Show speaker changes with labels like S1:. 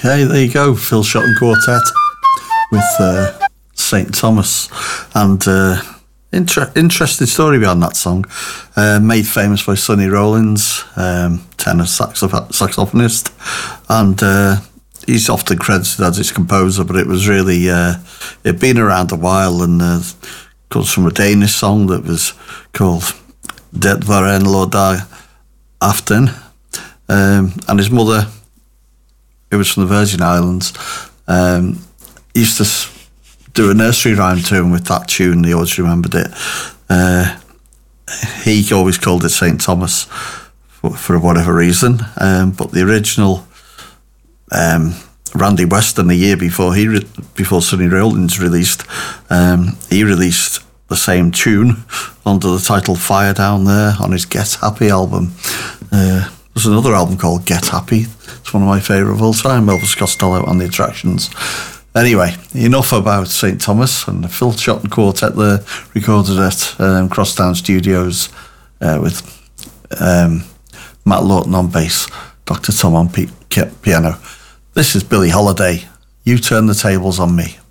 S1: Okay, there you go. Phil Shotton Quartet with St. Thomas. And interesting story behind that song. Made famous by Sonny Rollins, tenor saxophonist. And he's often credited as his composer, but it was really, it'd been around a while, and comes from a Danish song that was called Det var en lørdag aften. And his mother, who was from the Virgin Islands, used to do a nursery rhyme to him with that tune. He always remembered it. He always called it St. Thomas for whatever reason. But the original Randy Weston, a year before before Sonny Rollins released, he released the same tune under the title Fire Down There on his Get Happy album. There's another album called Get Happy. It's one of my favourite of all time, Elvis Costello and the Attractions. Anyway, enough about St. Thomas, and the Phil Shotton Quartet there, recorded at Crosstown Studios with Matt Lawton on bass, Dr. Tom on piano. This is Billie Holiday, You Turn the Tables on Me.